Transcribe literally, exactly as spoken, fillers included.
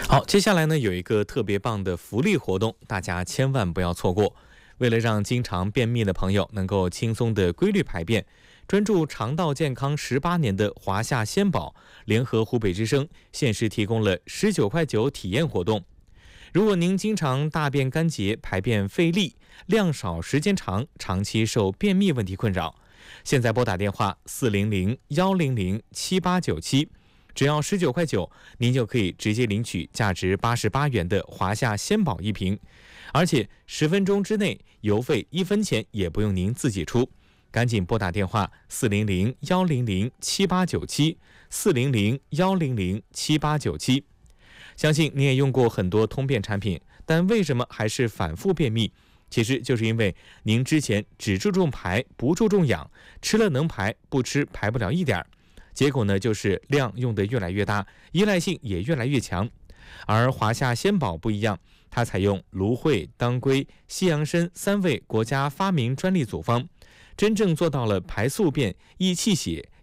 好，接下来呢有一个特别棒的福利活动，大家千万不要错过。为了让经常便秘的朋友能够轻松的规律排便，专注肠道健康十八年的华夏鲜宝联合湖北之声限时提供了十九块九体验活动。如果您经常大便干结、排便费力、量少时间长，长期受便秘问题困扰，现在拨打电话四零零幺零零七八九七，只要十九块九，您就可以直接领取价值八十八元的华夏鲜宝一瓶，而且十分钟之内邮费一分钱也不用您自己出。赶紧拨打电话四零零幺零零七八九七，四零零幺零零七八九七。相信你也用过很多通便产品，但为什么还是反复便秘？其实就是因为您之前只注重排不注重养，吃了能排，不吃排不了一点，结果呢就是量用得越来越大，依赖性也越来越强。而华夏鲜宝不一样，它采用芦荟、当归、西洋参三味国家发明专利组方，真正做到了排宿便、益气血、